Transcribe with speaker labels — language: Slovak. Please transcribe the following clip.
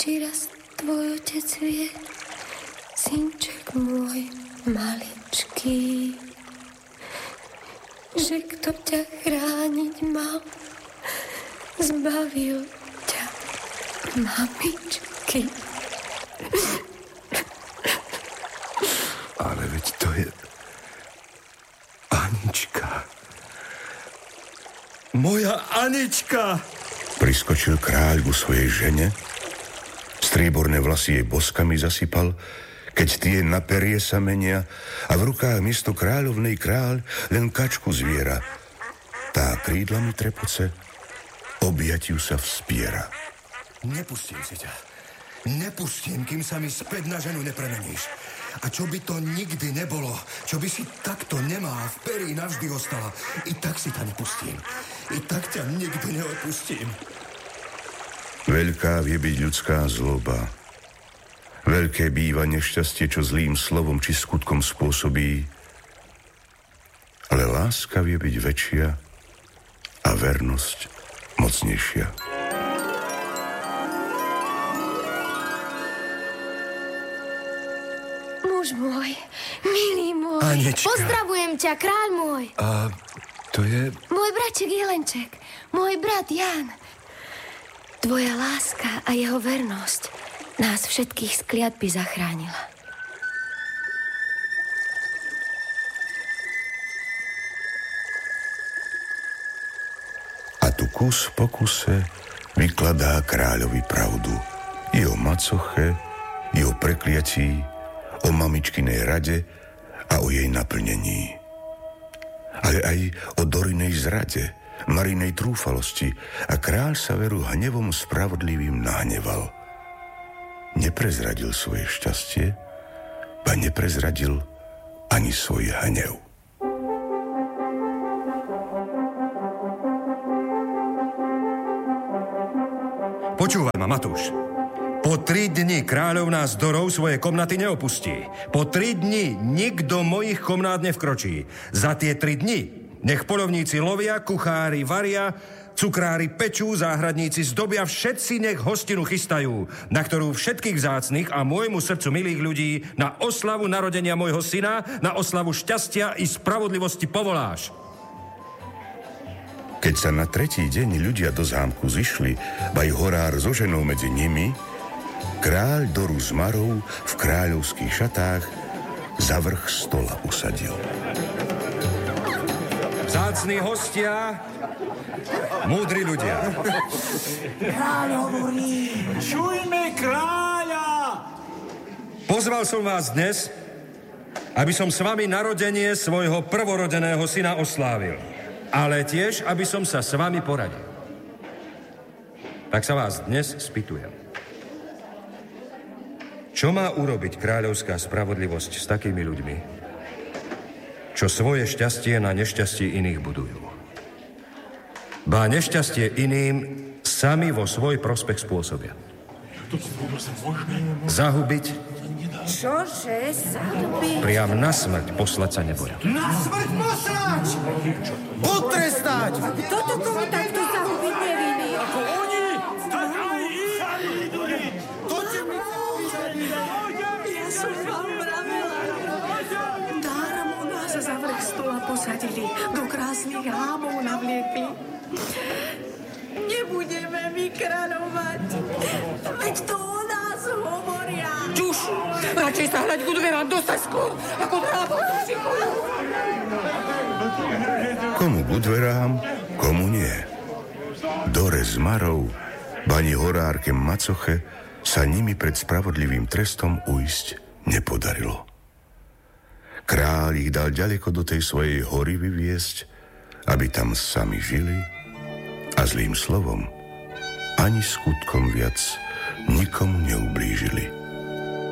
Speaker 1: či raz tvoj otec vie, synček môj maličký, že kto ťa chrániť mal, zbavil ťa mamičky.
Speaker 2: Ale veď to je Anička. Moja Anička!
Speaker 3: Priskočil kráľ ku svojej žene, strieborné vlasy jej boskami zasypal, keď tie na perie sa menia a v rukách miesto kráľovnej kráľ len kačku zviera. Tá krídlami trepoce, objatiu sa vspiera.
Speaker 2: Nepustím si ťa. Nepustím, kým sa mi späť na ženu nepremeníš. A čo by to nikdy nebolo, čo by si takto nemá v perí navždy ostala, i tak si ťa nepustím. I tak ťa nikdy neodpustím.
Speaker 3: Veľká vie byť ľudská zloba. Veľké býva nešťastie, čo zlým slovom či skutkom spôsobí. Ale láska vie byť väčšia a vernosť mocnejšia.
Speaker 1: Muž môj, milý môj,
Speaker 2: Anička.
Speaker 1: Pozdravujem ťa, kráľ môj.
Speaker 2: A to je...
Speaker 1: Môj braček Jelenček, môj brat Ján. Tvoja láska a jeho vernosť nás všetkých z kliatby zachránila.
Speaker 3: A tu kus po kuse vykladá kráľovi pravdu. I o macoche, i o prekliatí, o mamičkinej rade a o jej naplnení. Ale aj o Dorinej zrade, Marinej trúfalosti a kráľ sa veru hnevom spravodlivým nahneval. Neprezradil svoje šťastie, ba neprezradil ani svoj hnev.
Speaker 4: Počúvaj ma, Matúš. Po 3 dni kráľovná z Dorou svoje komnaty neopustí. Po 3 dni nikto mojich komnát nevkročí. Za tie 3 dni nech poľovníci lovia, kuchári varia, cukrári pečú, záhradníci zdobia, všetci nech hostinu chystajú, na ktorú všetkých vzácnych a môjmu srdcu milých ľudí na oslavu narodenia môjho syna, na oslavu šťastia i spravodlivosti povoláš.
Speaker 3: Keď sa na 3. deň ľudia do zámku zišli, baj horár so ženou medzi nimi, kráľ Doru s Marou v kráľovských šatách za vrch stola usadil.
Speaker 4: Vzácni hostia, múdri ľudia.
Speaker 5: Kráľ hovorí, čujme kráľa!
Speaker 4: Pozval som vás dnes, aby som s vami narodenie svojho prvorodeného syna oslávil. Ale tiež, aby som sa s vami poradil. Tak sa vás dnes spýtujem. Čo má urobiť kráľovská spravodlivosť s takými ľuďmi, čo svoje šťastie na nešťastie iných budujú? Ba nešťastie iným sami vo svoj prospech spôsobia. Zahubiť,
Speaker 1: Čože, zahubiť?
Speaker 4: priam na smrť poslať sa neboja.
Speaker 5: Na smrť poslať! Potrestať!
Speaker 1: Toto komu takto zahubiť nevinný?
Speaker 5: Ako oni, tak aj
Speaker 6: Ja som vám vravela. Darmo nás za vrch stola posadili, do krásnych hámov navliekli. Nebudeme my kráľovať, veď to o nás hovoria.
Speaker 5: Čuš! Radšej sa hľať k dverám dostať skôr, ako drábo zašikujú.
Speaker 3: Komu k dverám, komu nie. Dore s Marou, bani horárke Macoche sa nimi pred spravodlivým trestom ujsť nepodarilo. Kráľ ich dal ďaleko do tej svojej hory vyviesť, aby tam sami žili a zlým slovom ani skutkom viac nikomu neublížili.